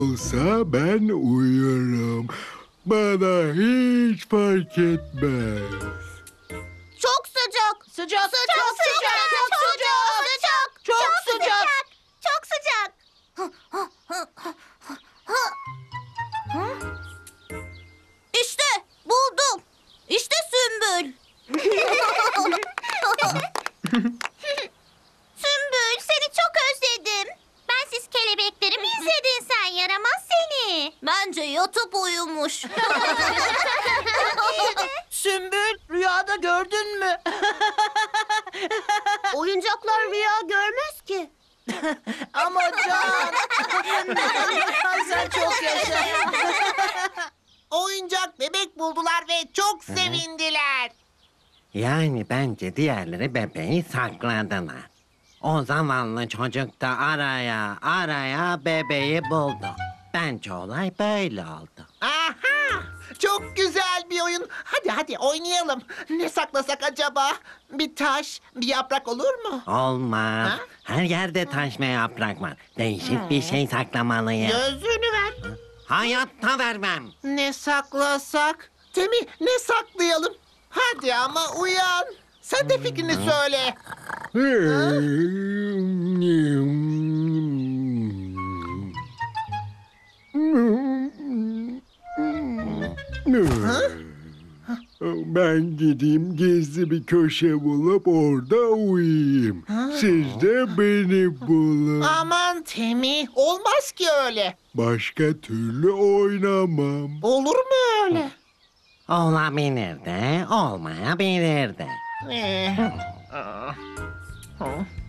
olsa ben uyurum. Bana hiç fark etmez. Çok sıcak. Sıcak. Çok sıcak. Çok sıcak. Çok sıcak. Çok sıcak. İşte buldum. İşte Sümbül. Sümbül, seni çok özledim. Bensiz kelebekleri mi izledin sen, yaramaz seni? Bence yatıp uyumuş. Sümbül, rüyada gördün mü? Oyuncaklar rüya görmez ki. Ama Can. Sen çok yaşa. Oyuncak bebek buldular ve çok sevindiler. Yani bence diğerleri bebeği sakladılar. O zavallı çocuk da araya bebeği buldu. Bence olay böyle oldu. Aha! Çok güzel bir oyun. Hadi oynayalım. Ne saklasak acaba? Bir taş, bir yaprak olur mu? Olmaz. Ha? Her yerde taş ve yaprak var. Değişik bir şey saklamalıyım. Gözlüğünü ver. Hayatta vermem. Ne saklasak? Temi, ne saklayalım? Hadi ama uyan. Sen de fikrini söyle. Ben gideyim gizli bir köşe bulup orada uyuyayım. Siz de beni bulun. Aman Temi, olmaz ki öyle. Başka türlü oynamam. Olur mu öyle? Olabilir de, olmayabilir de. Ee, aa, hı.